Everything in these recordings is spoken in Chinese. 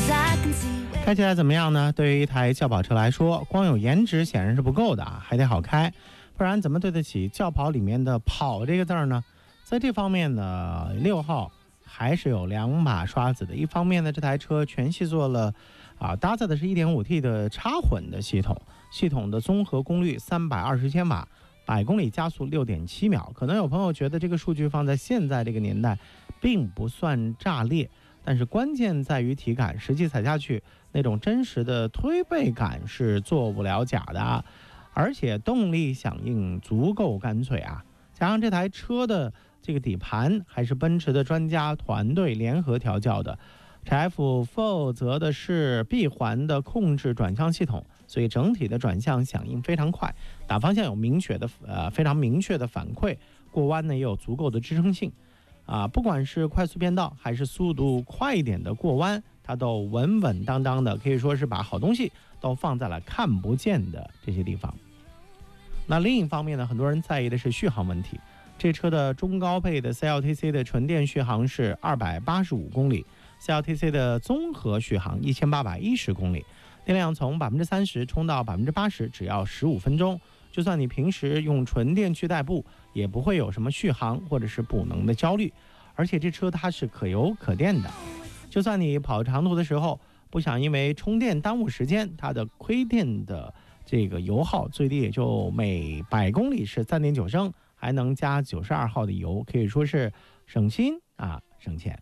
开起来怎么样呢？对于一台轿跑车来说，光有颜值显然是不够的啊，还得好开，不然怎么对得起轿跑里面的跑这个字儿呢？在这方面呢，6号还是有2把刷子的。一方面呢，这台车全系做了搭载的是 1.5T 的插混的系统的综合功率320千瓦，100公里加速6.7秒。可能有朋友觉得这个数据放在现在这个年代并不算炸裂，但是关键在于体感，实际踩下去那种真实的推背感是做不了假的，而且动力响应足够干脆啊。加上这台车的这个底盘还是奔驰的专家团队联合调教的，XF负责的是闭环的控制转向系统，所以整体的转向响应非常快，打方向有非常明确的反馈，过弯呢也有足够的支撑性不管是快速变道还是速度快一点的过弯，它都稳稳当当的，可以说是把好东西都放在了看不见的这些地方。那另一方面呢，很多人在意的是续航问题。这车的中高配的 CLTC 的纯电续航是285公里， CLTC 的综合续航1810公里，电量从 30% 充到 80% 只要15分钟。就算你平时用纯电去代步，也不会有什么续航或者是补能的焦虑。而且这车它是可油可电的，就算你跑长途的时候不想因为充电耽误时间，它的亏电的这个油耗最低也就每100公里是 3.9 升，还能加92号的油，可以说是省心省钱。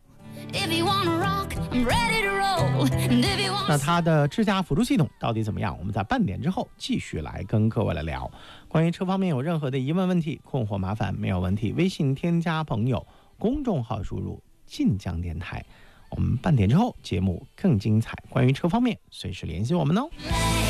那它的智驾辅助系统到底怎么样？我们在半点之后继续来跟各位来聊。关于车方面有任何的疑问问题、困惑麻烦，没有问题，微信添加朋友，公众号输入晋江电台。我们半点之后节目更精彩，关于车方面随时联系我们哦。